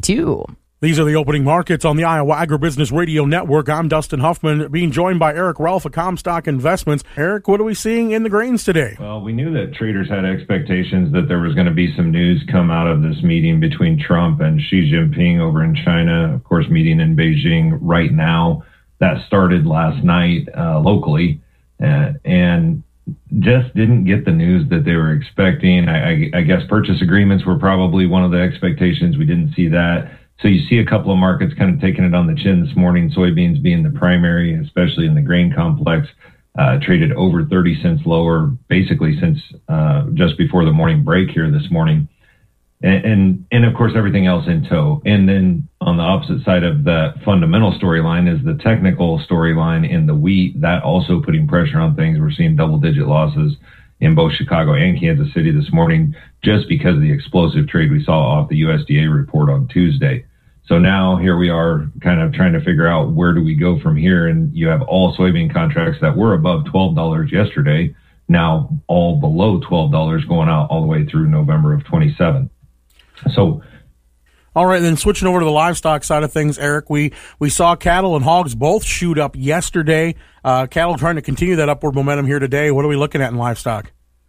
52. These are the opening markets on the Iowa Agribusiness Radio Network. I'm Dustin Huffman, being joined by Eric Ralph of Comstock Investments. Eric, what are we seeing in the grains today? Well, we knew that traders had expectations that there was going to be some news come out of this meeting between Trump and Xi Jinping over in China. Of course, meeting in Beijing right now. That started last night locally and just didn't get the news that they were expecting. I guess purchase agreements were probably one of the expectations. We didn't see that. So you see a couple of markets kind of taking it on the chin this morning, soybeans being the primary, especially in the grain complex, traded over 30 cents lower, basically since just before the morning break here this morning. And of course, everything else in tow. And then on the opposite side of that fundamental storyline is the technical storyline in the wheat, that also putting pressure on things. We're seeing double-digit losses in both Chicago and Kansas City this morning, just because of the explosive trade we saw off the USDA report on Tuesday. So now here we are kind of trying to figure out where do we go from here. And you have all soybean contracts that were above $12 yesterday, now all below $12 going out all the way through November of 27. So, all right, then switching over to the livestock side of things, Eric, we saw cattle and hogs both shoot up yesterday. Cattle trying to continue that upward momentum here today. What are we looking at in livestock?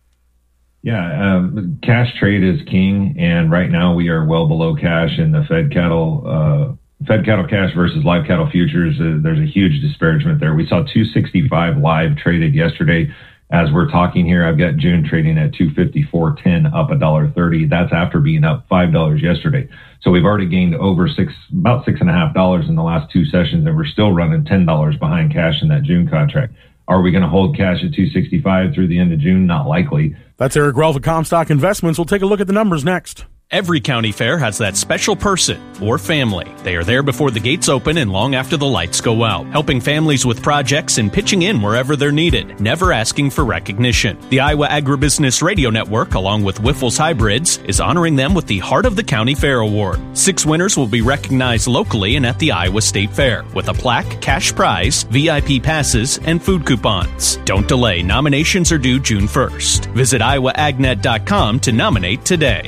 Yeah, cash trade is king, and right now we are well below cash in the fed cattle cash versus live cattle futures. There's a huge disparagement there. We saw 265 live traded yesterday. As we're talking here, I've got June trading at 254.10, up $1.30. That's after being up $5 yesterday. So we've already gained over about $6.50 in the last two sessions, and we're still running $10 behind cash in that June contract. Are we going to hold cash at 265 through the end of June? Not likely. That's Eric Ralph of Comstock Investments. We'll take a look at the numbers next. Every county fair has that special person or family. They are there before the gates open and long after the lights go out, helping families with projects and pitching in wherever they're needed, never asking for recognition. The Iowa Agribusiness Radio Network, along with Wyffels Hybrids, is honoring them with the Heart of the County Fair Award. 6 winners will be recognized locally and at the Iowa State Fair, with a plaque, cash prize, VIP passes, and food coupons. Don't delay. Nominations are due June 1st. Visit iowaagnet.com to nominate today.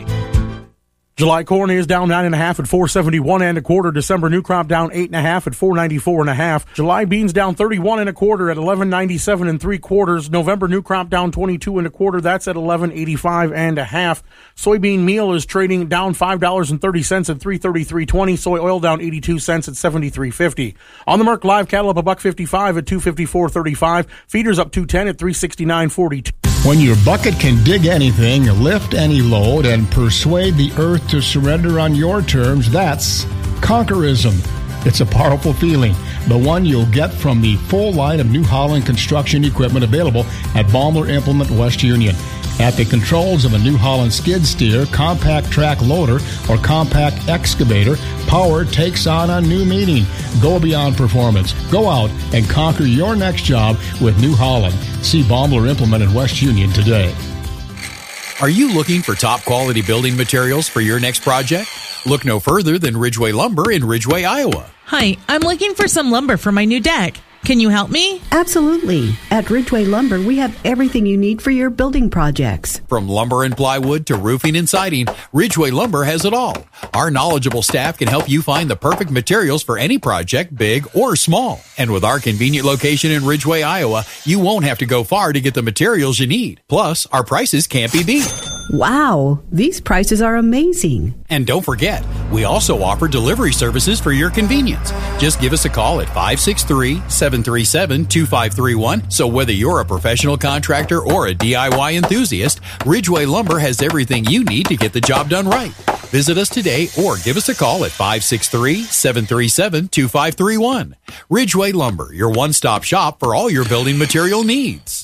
July corn is down 9.5 at 471 1/4. December new crop down 8.5 at 494 1/2. July beans down 31 1/4 at 1197 3/4. November new crop down 22 1/4. That's at 1185 1/2. Soybean meal is trading down $5.30 at 333.20. Soy oil down 82 cents at 73.50. On the Merc live cattle up $1.55 at 254.35. Feeders up 210 at 369.42. When your bucket can dig anything, lift any load, and persuade the earth to surrender on your terms, that's conquerism. It's a powerful feeling, the one you'll get from the full line of New Holland construction equipment available at Baumler Implement West Union. At the controls of a New Holland skid steer, compact track loader, or compact excavator, power takes on a new meaning. Go beyond performance. Go out and conquer your next job with New Holland. See Baumler Implement in West Union today. Are you looking for top quality building materials for your next project? Look no further than Ridgeway Lumber in Ridgeway, Iowa. Hi, I'm looking for some lumber for my new deck. Can you help me? Absolutely. At Ridgeway Lumber, we have everything you need for your building projects. From lumber and plywood to roofing and siding, Ridgeway Lumber has it all. Our knowledgeable staff can help you find the perfect materials for any project, big or small. And with our convenient location in Ridgeway, Iowa, you won't have to go far to get the materials you need. Plus, our prices can't be beat. Wow, these prices are amazing. And don't forget, we also offer delivery services for your convenience. Just give us a call at 563-737-2531. So whether you're a professional contractor or a DIY enthusiast, Ridgeway Lumber has everything you need to get the job done right. Visit us today or give us a call at 563-737-2531. Ridgeway Lumber, your one-stop shop for all your building material needs.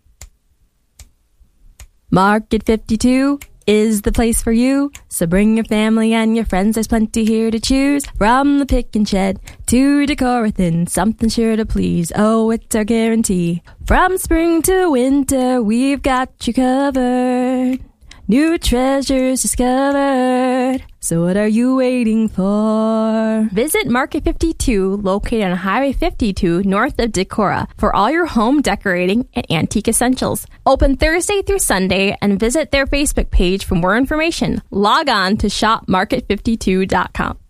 Market 52 is the place for you. So bring your family and your friends. There's plenty here to choose. From the pick and shed to Decorathon, something sure to please. Oh, it's our guarantee. From spring to winter, we've got you covered. New treasures discovered. So what are you waiting for? Visit Market 52, located on Highway 52, north of Decorah, for all your home decorating and antique essentials. Open Thursday through Sunday, and visit their Facebook page for more information. Log on to shopmarket52.com.